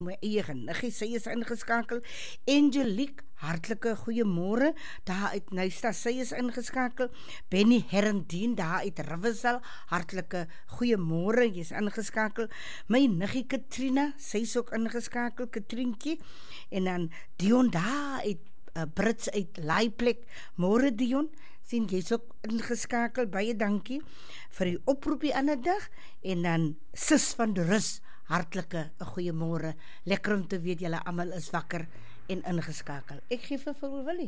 My eie geniggie, sy is ingeskakel. Angelique, hartlike goeiemôre, daar uit Nysta, sy is ingeskakel. Benny Herendien, daar uit Riversdal, hartlike goeiemôre, jy is ingeskakel. My niggie Katrina, sy is ook ingeskakel, Katrientjie. En dan Dion, daar uit Brits uit Laaiplek, môre Dion, sien jy is ook ingeskakel, baie dankie vir die oproep die ander dag. En dan Sis van die Rus, hartlike goeiemôre. Lekker om te weet julle almal is wakker en ingeskakel. Ek gee vir Willie.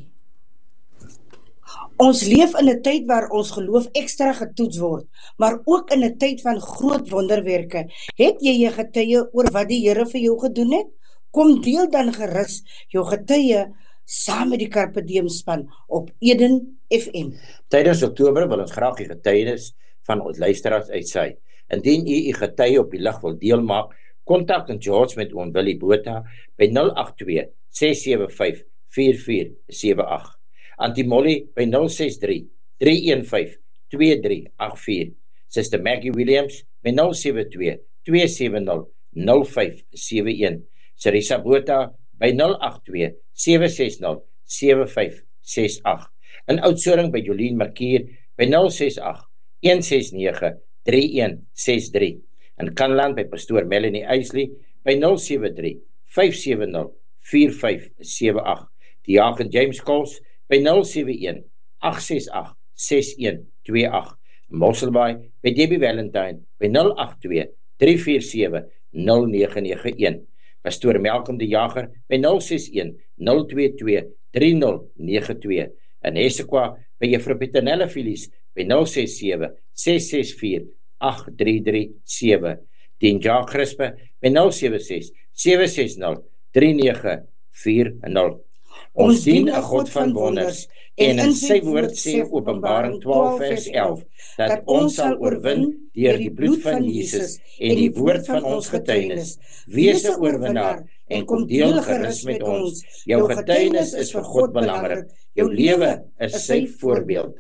Ons leef in 'n tyd waar ons geloof ekstra getoets word, maar ook in 'n tyd van groot wonderwerke. Het jy 'n getuie oor wat die Here vir jou gedoen het? Kom deel dan gerus jou getuie saam met die Carpe Diem span op Eden FM. Tydens Oktober wil ons graag die getuienis van ons luisteraars uitsaai. Indien u getuie op die lig wil deelmaak, kontak en George met oom Willie Botha by 082 675 4478. Antimolly by 063 315 2384. Sister Maggie Williams by 072 270 0571. Sarissa Botha by 082 760 7568. In Oudtshoorn by Jolien Markier by 068 169 3163. In Kanland by Pastoor Melanie Eisley by 073 570 4578. Die Jagen James Coles by 071 868 6128. Mosselbaai by Debbie Valentine by 082 347 0991. Pastoor Malcolm de Jager by 061 022 3092. In Essequa by Juffrou Petronella Filies by 067 664 8337. Dien Jacques Crispe by 076 760 3940. Ons dien 'n God van wonders en in sy woord sê Openbaring 12 vers 11 dat ons sal oorwin deur die bloed van Jesus en die woord van ons getuienis. Wees 'n oorwinnaar en kom deel gerus met ons. Jou getuienis is vir God belangrik. Jou lewe is sy voorbeeld.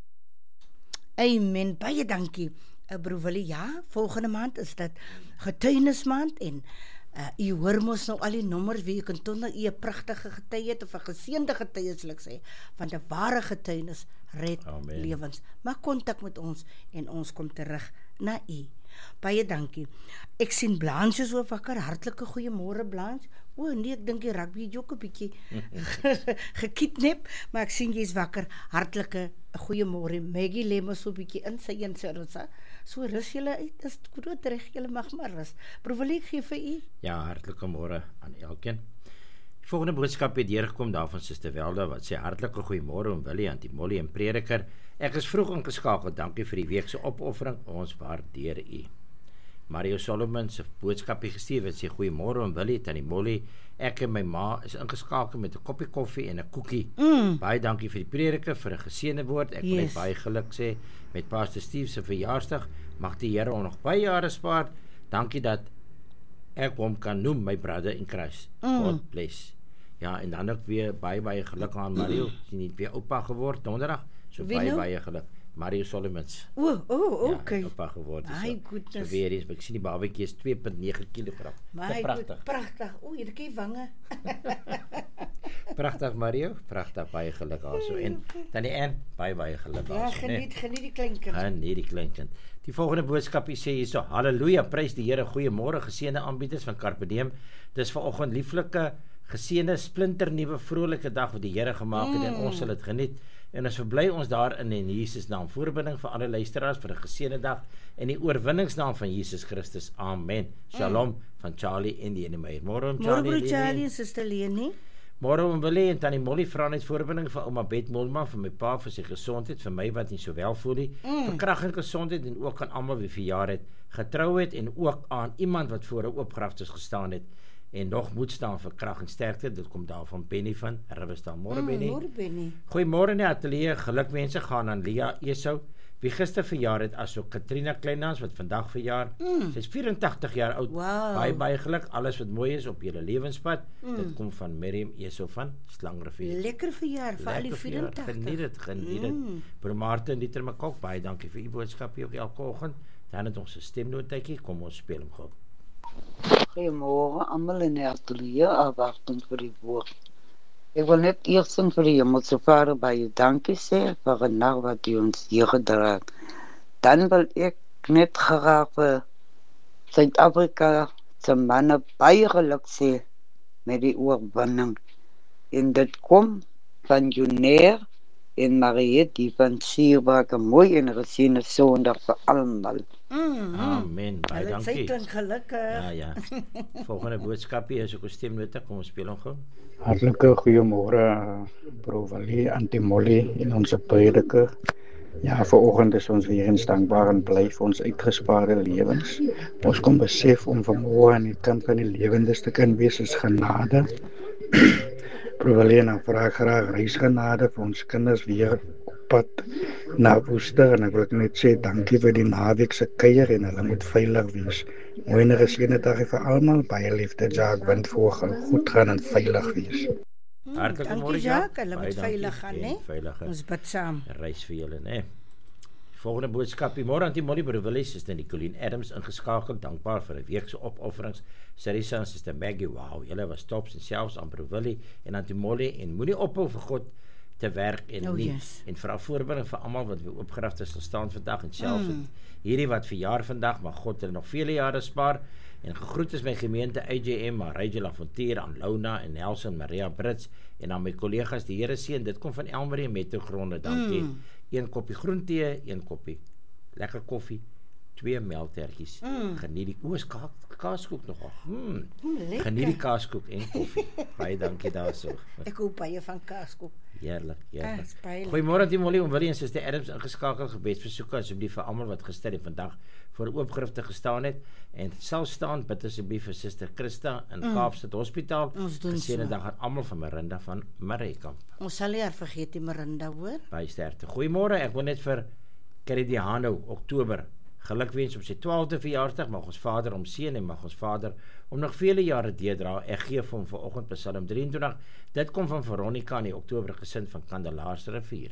Amen, baie dankie. Broer Willie, ja, volgende maand is dit getuienismaand en u hoor mos nou al die nommers wie u kan toon dat u 'n pragtige getuie het of 'n geseënde getuie sal ek sê, want 'n ware getuienis red lewens. Maak kontak met ons en ons kom terug na u. Baie dankie. Ek sien Blanche so wakker, hartlike goeiemôre Blanche. O nee, ek dink die rugby het ook 'n bietjie gekidnap, maar ek sien jy's wakker. Hartlike goeiemôre. Maggie lê mos so 'n bietjie in sy insersa. So rus julle uit, dis groot reg, julle mag maar rus. Prof Willie, gee vir u. Ja, hartlike môre aan elkeen. Die volgende boodskap het deurgekom daarvan Suster Welda wat sê hartlike goeiemôre oom Willie, Antimolly en Prediker. Ek is vroeg ingeskakel. Dankie vir die week se opoffering. Ons waardeer u. Mario Solomon se boodskapie gestuur wat sê goeiemôre oom Willie, Antimolly. Ek en my ma is ingeskakel met 'n koppie koffie en 'n koekie. Baie dankie vir die prediker vir 'n geseënde woord. Ek wil net baie geluk sê met Pastor Steve se verjaarsdag. Mag die Here hom nog baie jare spaar. Dankie dat ek hom kan noem my brother in Christ. God bless. Ja, en dan ook weer baie geluk aan Mario. Sy het weer oupa geword donderdag. So baie geluk. Mario Solomons. Okay. Ja, oupa geword. My goodness. So weer eens, ek sien die babatjie is 2.9 kg. Pragtig. Pragtig. O, hierdie wange. Pragtig Mario, pragtig, baie geluk daarso. En dan die en baie geluk daarso. Ja, geniet die kleinkind. Geniet die kleinkind. Die volgende boodskap sê hierso: Halleluja, prys die Here, goeiemôre geseënde aanbieders van Carpe Diem. Dis vanoggend lieflike, geseënde, splinternuwe, vrolike dag wat die Here gemaak het en ons sal dit geniet. En ons verbly ons daarin in Jesus naam. Voorbinding vir alle luisteraars vir 'n geseënde dag in die oorwinningsnaam van Jesus Christus. Amen. Shalom van Charlie en die Meyer. Môre Charlie en Suster Leni. Môre oom Willie en Tannie Molly vra net voorbinding vir ouma Bet Molma, vir my pa vir sy gesondheid, vir my wat nie so wel voel nie, vir krag en gesondheid en ook aan almal wie verjaar het, getrou het en ook aan iemand wat voor 'n oop graftes gestaan het en nog moet staan vir krag en sterkte. Dit kom daar van Benny van Riversdal. Môre Benny. Môre Benny. Goeiemôre in die ateljee. Gelukwense gaan aan Lia Esau wie gister verjaar het, asook Katrina Kleinhans wat vandag verjaar. Sy is 84 jaar oud. Wow. Baie geluk. Alles wat mooi is op julle lewenspad. Dit kom van Miriam Esau van Slangrivier. Lekker verjaar vir al die 84. Geniet dit. Broer Martin Dietermakok, baie dankie vir u boodskap hier ook elke oggend. Dan het ons 'n stemnotetjie. Kom ons speel hom gou. Goeiemôre, almal in die ateljee, afwagting vir die woord. Ek wil net eers vir die Hemelse Vader baie dankie sê vir 'n nag wat U ons hier gedra het. Dan wil ek net graag vir Suid-Afrika se manne baie geluk sê met die oorwinning. En dit kom van Junair en Mariette die van Sierbak, 'n mooi en geseënde Sondag vir almal. Amen. Baie Sy dankie. klink gelukkig. Ja. Volgende boodskapie is ook 'n stemnote. Kom ons speel hom gou. Hartlike goeiemôre, Brovali, Antimolly en ons prediker. Ja, vanoggend is ons weer eens dankbaar en bly vir ons uitgespaarde lewens. Ons kom besef om vanmôre aan die kant van die lewendes te kan wees is genade. Brovali, en vra graag reisgenade vir ons kinders weer op pad na Woester. En ek wil net sê dankie vir die naweek se kuier en hulle moet veilig wees. Mooi en geseënde dag vir almal. Baie liefde, Jacques, wind voor goed gaan en veilig wees. Hartlike môre, Dankie Jacques, hulle moet Baie veilig dankie. gaan, En né? veilige Ons bid saam. reis vir julle, né? Volgende boodskapie. Môre aan die Molly Brewillies is dan die Colleen Adams ingeskakel. Dankbaar vir 'n week se opofferings. Sarissa en Suster Maggie, wow, julle was tops en selfs aan Brewillie en aan die Molly en moenie ophou vir God te werk en nie. Yes. En vir voorbereiding vir almal wat weer opgerigte sal staan vandag en selfs hierdie wat verjaar vandag, mag God hulle nog vele jare spaar. En gegroet is my gemeente AJM, Rachel Lafontier, aan Launa en Nelson, Maria Brits en aan my kollegas. Die Here seën. Dit kom van Elmarie Metro Gronde. Dankie. 1 koppie groentee, 1 koppie lekker koffie, 2 melktertjies. Geniet die kaaskoek nogal. Lekker. Geniet die kaaskoek en koffie. Baie dankie daarso. Ek hou baie van kaaskoek. Heerlik. Spylik. Goeiemôre aan Molly, Willie en Suster Adams ingeskakel. Gebedsversoeke asseblief vir almal wat gister en vandag voor oopgrifte gestaan het en sal staan. Bid asseblief vir Suster Christa in Kaapstad Hospitaal. Ons doen Geseënde so. dag aan almal van Marinda van Mareikamp. Ons sal nie vergeet die Marinda, hoor. Baie sterkte. Goeiemôre. Ek wil net vir Caridiano Oktober gelukwens op sy 12de verjaarsdag. Mag ons Vader hom seën en mag ons Vader om nog vele jare deurdra. Ek gee vir hom vanoggend Psalm 23. Dit kom van Veronica in die Oktober gesin van Kandelaarrivier.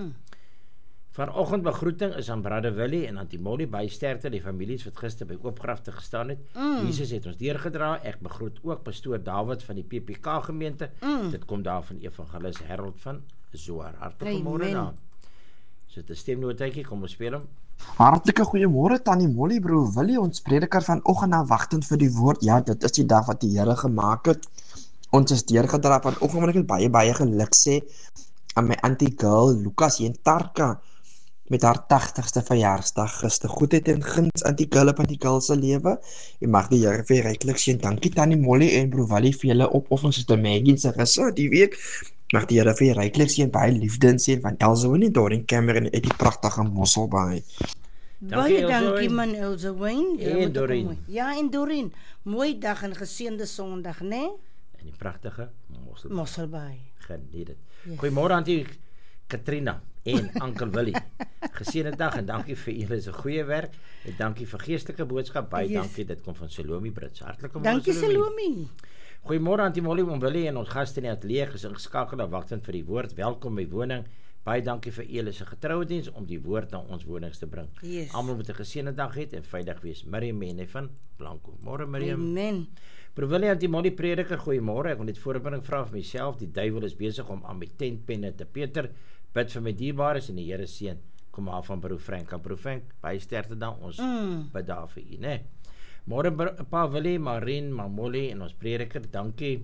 Vanoggend begroeting is aan Brother Willie en aan Molly, baie sterkte die families wat gister by oopgrafte gestaan het. Jesus het ons deurgedra. Ek begroet ook pastoor David van die PPK gemeente. Dit kom daar van evangelis Harold van Zoar. Hartlike môre daar. So 'n stemnotetjie, kom ons speel hom. Hartlike goeiemôre Tannie Molly, broer Willie, ons prediker vanoggend afwagtend vir die woord. Ja, dit is die dag wat die Here gemaak het. Ons is deurgedra vanoggend, wil ek baie geluk sê aan my auntie girl Lucas Jentarka met haar 80ste verjaarsdag gister. Goedheid en guns aan die girl se lewe. En mag die Here vir ryklik seën. Dankie Tannie Molly en broer Willie vir julle opofferings Suster Maggie se gesa die week. Mag die Here vir ryklik seën, baie liefde en seën van Elsa en Doreen Cameron uit die pragtige Mosselbaai. Baie dankie man Elsa Wayne. En Doreen. Ja, en Doreen. Mooi dag en geseënde Sondag, né? En die pragtige Mosselbaai. Geniet dit. Yes. Goeiemôre aan die Katrina en Uncle Willie. Geseënde dag en dankie vir julle se goeie werk en dankie vir geestelike boodskap. Baie dankie. Dit kom van Salome Brits. Hartlike môre. Dankie Salome. Goeiemôre aan Molly en Willie en ons gaste in die ateljee geskakel wagtend vir die woord. Welkom by woning. Baie dankie vir julle se getroue diens om die woord na ons wonings te bring. Yes. Almal moet 'n geseënde dag hê en veilig wees. Miriam en van Blanco. Môre Miriam. Amen. Broer Willie aan Molly prediker, goeiemôre. Ek wil net voorbereiding vra vir myself. Die duiwel is besig om aan my tentpenne te peter. Bid vir my dierbares en die Here seën. Kom maar van broer Frank. Broer Frank, baie sterkte dan ons bid daar vir u, né? Môre Pa Willie, Marien, Molly en ons prediker. Dankie.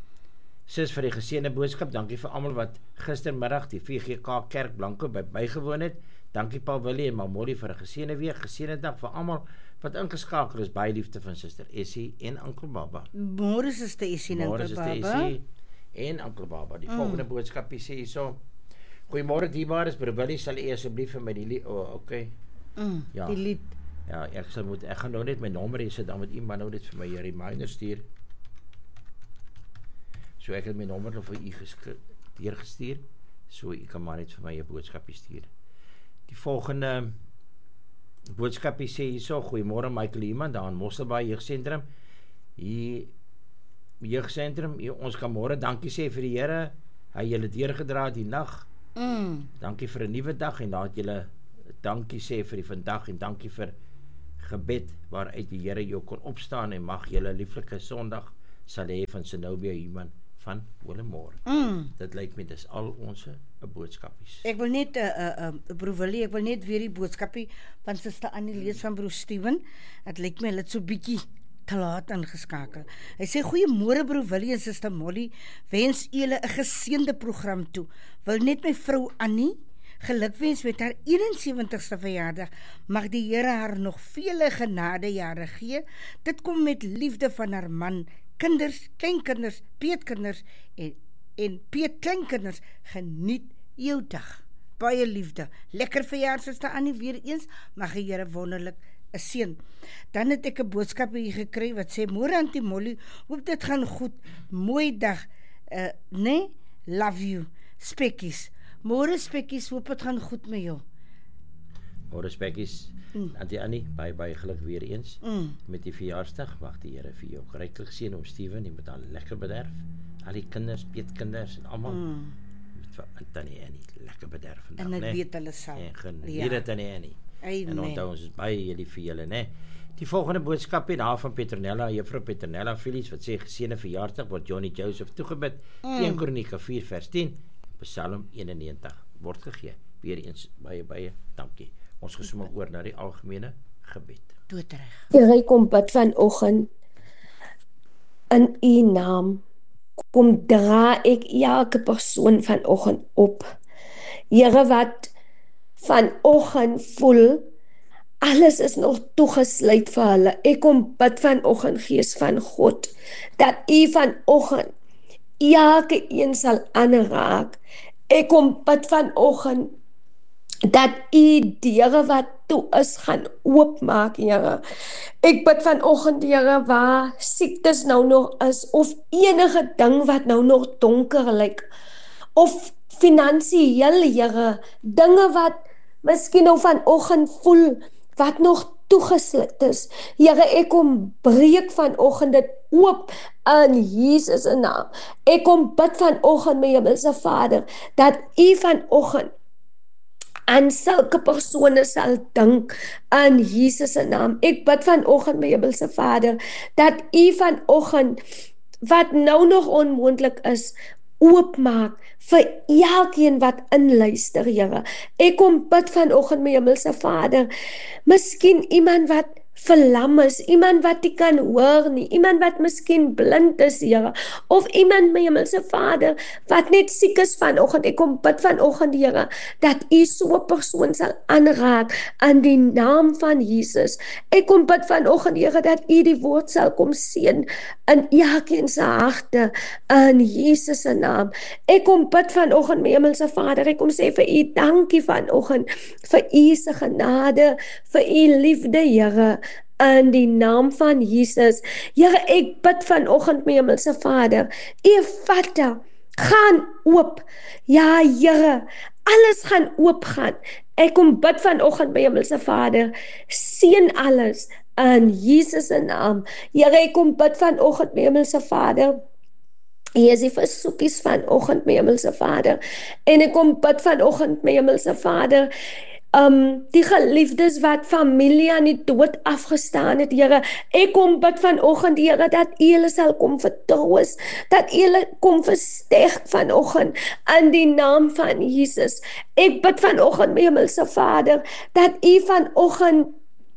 Sis vir die geseënde boodskap. Dankie vir almal wat gistermiddag die VGK Kerk Blanco bygewoon het. Dankie Pa Willie en Molly vir 'n geseënde week, geseënde dag vir almal wat ingeskakel is. Baie liefde van Suster Essie en Uncle Baba. Môre is dit Essie en Uncle Baba. En Uncle Baba. Die volgende boodskapie sê hierso. Goeiemôre dierbares, broer Willie, sal u asseblief vir my die okay. Ja. Die lied. Ja, ek gaan nou net my nommer hê, so dan moet iemand nou net vir my 'n reminder stuur. So ek het my nommer nog vir u deurgestuur, so u kan maar net vir my 'n boodskapie stuur. Die volgende boodskapie sê hierso, goeiemôre Michael Iman daar in Mosselbaai Jeugsentrum. Hier Jeugsentrum, ons kan môre dankie sê vir die Here. Hy julle deurgedra die nag. Dankie vir 'n nuwe dag en laat julle dankie sê vir die vandag en dankie vir gebed waaruit die Here jou kon opstaan en mag julle lieflike Sondag sal hê van Zenobia Human van Willemore. Dit lyk my dis al ons boodskapies. Ek wil net broer Willie, ek wil net weer die boodskapie van Suster Annie lees van broer Steven. Dit lyk my hulle het so bietjie te laat ingeskakel. Hy sê goeiemôre broer Willie en Suster Molly, wens julle 'n geseënde program toe. Wil net my vrou Annie gelukwens met haar 71ste verjaardag. Mag die Here haar nog vele genadejare gee. Dit kom met liefde van haar man, kinders, kleinkinders, peetkinders en peetkleinkinders. Geniet jou dag. Baie liefde. Lekker verjaar Suster Annie weer eens. Mag die Here wonderlik 'n seën. Dan het ek 'n boodskap hier gekry wat sê: "Môre Auntie Molly, hoop dit gaan goed. Mooi dag. Nee, love you. Spekkies. Môre Spekkies, hoop dit gaan goed met jou." Môre Spekkies. Auntie Annie, baie geluk weer eens met die verjaarsdag. Mag die Here vir jou ryklik seën om Steven, jy moet al lekker bederf. Al die kinders, peetkinders en almal met vir Tannie Annie lekker bederf vandag, En ek weet hulle sal. En geniet dit Tannie Annie. Amen. En onthou ons is baie lief vir julle, né? Die volgende boodskap en daar van Petronella, juffrou Petronella Phyllis wat sê geseënde verjaarsdag word Johnny Joseph toegebid. 1 Kronieke 4 vers 10, Psalm 91 word gegee. Weer eens baie dankie. Ons gesom oor na die algemene gebed. Doodreg. Here, kom bid vanoggend in U naam. Kom dra ek elke persoon vanoggend op. Here, wat vanoggend voel, alles is nog toegesluit vir hulle. Ek kom bid vanoggend, Gees van God, dat U vanoggend elke een sal aanraak. Ek kom bid vanoggend dat U deure wat toe is gaan oopmaak, Here. Ek bid vanoggend, Here, waar siektes nou nog is, of enige ding wat nou nog donker lyk, of finansiëel, Here, dinge wat miskien nou vanoggend voel, wat nog toegesluit is. Here, ek kom breek vanoggend dit oop in Jesus se naam. Ek kom bid vanoggend, my Hemelse Vader, dat U vanoggend aan sulke persone sal dink in Jesus se naam. Ek bid vanoggend, my Hemelse Vader, dat U vanoggend wat nou nog onmoontlik is, oopmaak vir elkeen wat inluister, Here. Ek kom bid vanoggend, my Hemelse Vader, miskien iemand wat verlam is, iemand wat nie kan hoor nie, iemand wat miskien blind is, Here, of iemand, my Hemelse Vader, wat net siek is vanoggend. Ek kom bid vanoggend, Here, dat U so 'n persoon sal aanraak in die naam van Jesus. Ek kom bid vanoggend, Here, dat U die woord sal kom seën in elkeen se harte in Jesus se naam. Ek kom bid vanoggend, my Hemelse Vader, ek kom sê vir U dankie vanoggend vir U se genade, vir U liefde, Here, in die naam van Jesus. Here, ek bid vanoggend, my Hemelse Vader, U vatte gaan oop. Ja, Here, alles gaan oop gaan. Ek kom bid vanoggend, my Hemelse Vader, seën alles in Jesus se naam. Here, ek kom bid vanoggend, my Hemelse Vader, hier is die versoekies vanoggend, my Hemelse Vader, en ek kom bid vanoggend, my Hemelse Vader, die geliefdes wat familie aan die dood afgestaan het, Here, ek kom bid vanoggend, Here, dat U hulle sal kom vertroos, dat U hulle kom versterk vanoggend in die naam van Jesus. Ek bid vanoggend, my Hemelse Vader, dat U vanoggend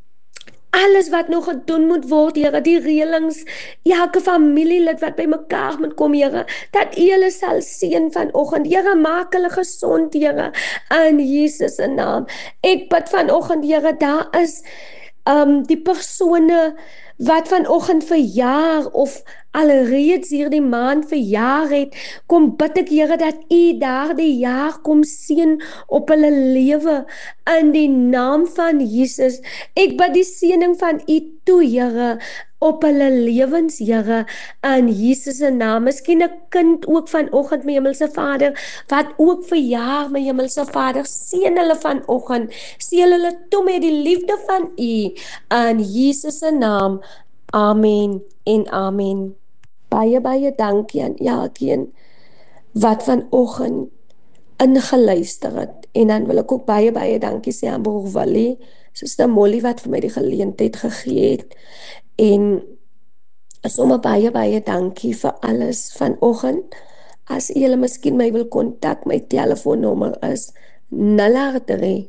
alles wat nog gedoen moet word, Here, die reëlings, elke familielid wat by mekaar moet kom, Here, dat U hulle sal seën vanoggend. Here, maak hulle gesond, Here, in Jesus se naam. Ek bid vanoggend, Here, daar is die persone wat vanoggend verjaar of alreeds hierdie maand verjaar het, kom bid ek, Here, dat U daardie jaar kom seën op hulle lewe in die naam van Jesus. Ek bid die seëning van U toe, Here, op hulle lewens, Here, in Jesus se naam. Miskien 'n kind ook vanoggend, my Hemelse Vader, wat ook verjaar, my Hemelse Vader, seën hulle vanoggend, seën hulle toe met die liefde van U, in Jesus se naam. Amen en amen. Baie dankie aan elkeen wat vanoggend ingeluister het. En dan wil ek ook baie dankie sê aan broer Wally, Suster Molly wat vir my die geleentheid gegee het. En sommer baie dankie vir alles vanoggend. As julle miskien my wil kontak, my telefoonnommer is 083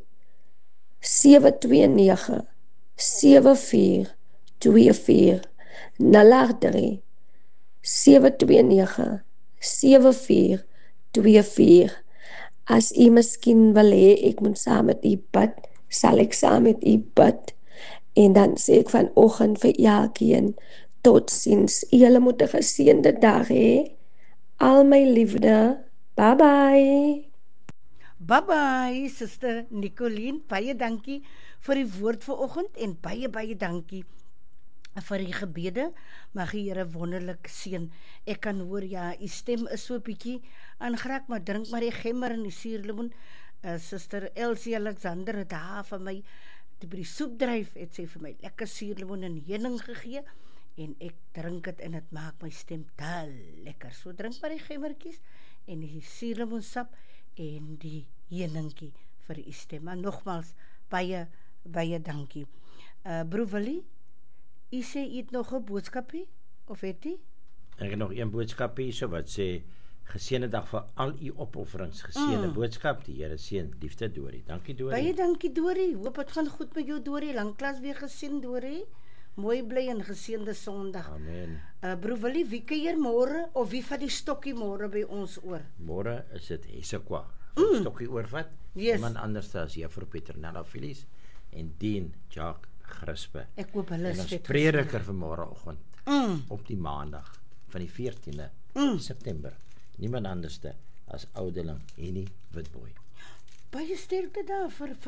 729 7424 083 729 7424. As u miskien wil hê ek moet saam met u bid, sal ek saam met u bid. En dan sê ek vanoggend vir elkeen, totsiens. Julle moet 'n geseënde dag hê. Al my liefde. Bye bye. Bye bye, Suster Nicoline. Baie dankie vir die woord vanoggend en baie dankie vir die gebede. Mag die Here wonderlik seën. Ek kan hoor, ja, u stem is so bietjie aangeraak, maar drink maar die gemmer en die suurlemoen. Suster Elsie Alexander het daar vir my by die soepdryf, het sy vir my lekker suurlemoen en heuning gegee, en ek drink het en het maak my stem te lekker. So drink maar die gemmertjies en die suurlemoensap en die heuningkie vir die stem. Maar nogmaals, baie dankie. Broer Willie, u sê u het nog 'n boodskapie, of het u? Ek het nog een boodskapie, so wat sê, geseënde dag vir al u opofferings, geseënde boodskap, die Here seën, liefde Dorie. Dankie Dorie. Baie dankie Dorie, hoop het gaan goed met jou Dorie, lanklaas weer gesien Dorie, mooi bly en geseënde Sondag. Amen. Broer Willie, wie kuier môre, of wie vat die stokkie môre by ons oor? Môre is dit Hesekwa, stokkie oorvat, Yes. iemand anders as Juffrou Petronella Filies, en Dean Jacques Grispe. Ek hoop hulle En is ons vet prediker vir môreoggend, op die maandag, van die 14de September, niemand anderste as oudeling Henny Witbooi. Baie sterkte daar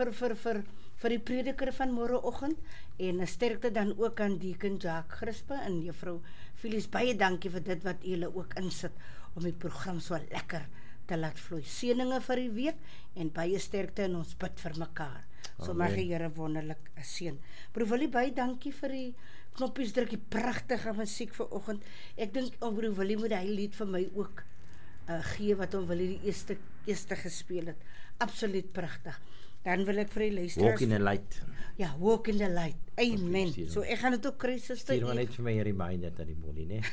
vir die prediker van môreoggend, en 'n sterkte dan ook aan Deacon Jacques Grispe en Juffrou Filies. Baie dankie vir dit wat julle ook insit om die program so lekker te laat vloei. Seëninge vir die week en baie sterkte, en ons bid vir mekaar. So mag die Here wonderlik seën. Broer Willie, baie dankie vir die knoppies druk, die pragtige musiek vanoggend. Ek dink broer Willie moet hy lied vir my ook gee wat hom Willie die eerste gespeel het. Absoluut pragtig. Dan wil ek vir die luisteraars Walk in the light. Ja, walk in the light. Amen. So ek gaan dit ook kry, suster. Stuur maar net vir my 'n reminder dat die Molly, né?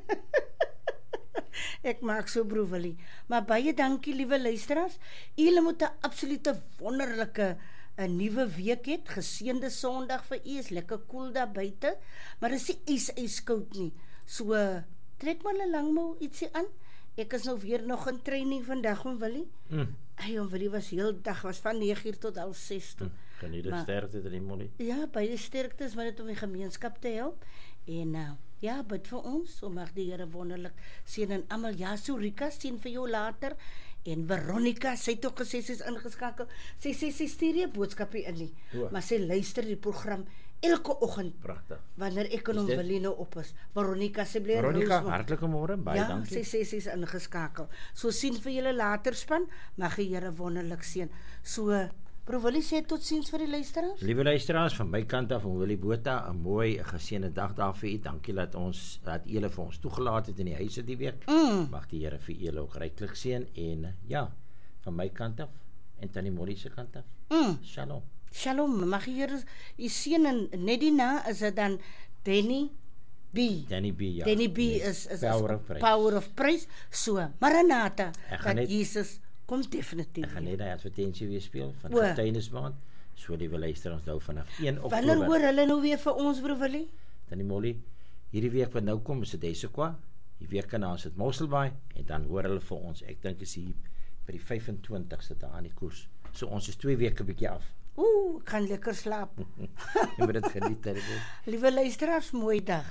Ek maak so broer Willie. Maar baie dankie liewe luisteraars. Julle moet 'n absolute wonderlike 'n nuwe week het. Geseënde Sondag vir u. Is lekker koel daar buite, maar is nie ijskoud nie. So trek maar 'n langmou ietsie aan. Ek is nou weer nog in training vandag, om Willie. Willie was heel dag, was van 9 uur tot 6 toe. Geniet die sterkte dat die Molly. Ja, baie sterktes, maar dit om die gemeenskap te help. En ja, bid vir ons, so mag die Here wonderlik seën en almal. Ja, Surika, sien vir jou later. En Veronica, sy het ook gesê sy is ingeskakel. Sy sê sy stuur nie 'n boodskapie in nie, maar sy luister die program elke oggend. Pragtig. Wanneer ek en hom Willie nou op is. Veronica, sy bly Veronica, hartlike môre, baie dankie. Ja, sy sê sy is ingeskakel. So sien vir julle later span, mag die Here wonderlik seën. So Broer Willie sê totsiens vir die luisteraars. Liewe luisteraars, van my kant af, van Willie Botha, 'n mooi geseënde dag daar vir u. Dankie dat julle vir ons toegelaat het in die huis die week. Mag die Here vir julle ook ryklik seën en ja, van my kant af en Tannie Molly se kant af. Shalom. Shalom. Mag die Here u seën en net daarna is dit dan Danny B. Ja. Danny B is Power of Praise. So, Maranatha, dat Jesus kom definitief. Ek gaan net die advertensie weer speel van getuienismaand. So die luisteraars nou vanaf 1 Oktober. Wanneer hoor hulle nou weer vir ons, Broer Willie? Tannie Molly, hierdie week wat nou kom is dit Hesekwa. Die week daarna is dit Mosselbaai en dan hoor hulle vir ons. Ek dink is hier by die 25ste daar aan die koers. So ons is 2 weke bietjie af. Ek gaan lekker slaap. Jy moet dit geniet, Tannie. Liewe luisteraars, mooi dag.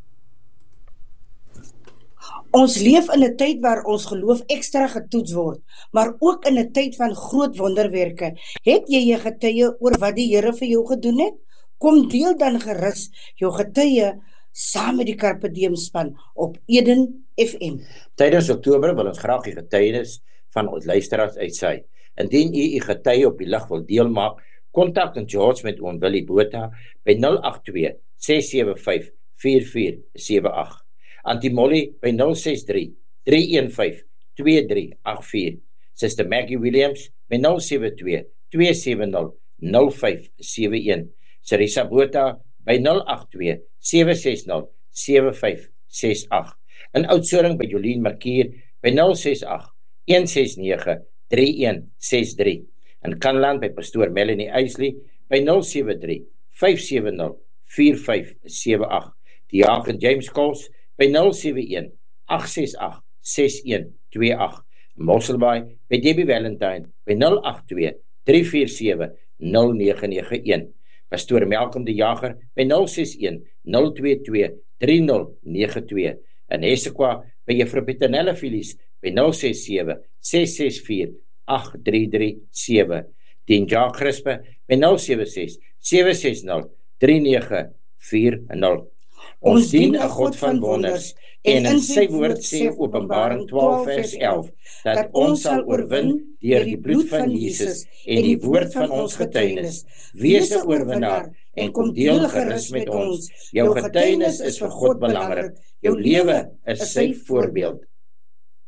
Ons leef in 'n tyd waar ons geloof ekstra getoets word, maar ook in 'n tyd van groot wonderwerke. Het jy 'n getuie oor wat die Here vir jou gedoen het? Kom deel dan gerus jou getuie saam met die Carpe Diem span op Eden FM. Tydens Oktober wil ons graag die getuienis van ons luisteraars uitsaai. Indien u getuie op die lig wil deelmaak, kontak en George met ons Willie Botha by 082 675 4478. Antie Molly by 063 315 2384. Suster Maggie Williams by 072-270-0571. Sarisa Botha by 082-760-7568. In Oudtshoorn by Jolien Markier by 068-169-3163. In Kanland by Pastoor Melanie Eisley by 073-570-4578. Die Jagen James Coles by 071-868-6128. Mosselbaai by Debbie Valentine by 082-347-0991. Pastoor Malcolm de Jager by 061-022-3092. In Essequa by Juffrou Petronella Filies by 067-664-8337. Dien Jacques Crispe by 076-760-3940. Ons dien 'n God van wonders, en in sy woord sê Openbaring 12 vers 11, dat ons sal oorwin deur die bloed van Jesus en die woord van ons getuienis. Wees 'n oorwinnaar en kom deel gerus met ons. Jou getuienis is vir God belangrik. Jou lewe is sy voorbeeld.